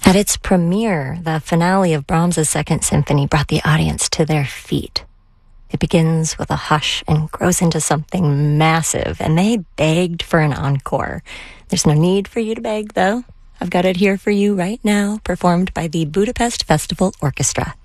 At its premiere, the finale of Brahms's Second Symphony brought the audience to their feet. It begins with a hush and grows into something massive, and they begged for an encore. There's no need for you to beg, though. I've got it here for you right now, performed by the Budapest Festival Orchestra.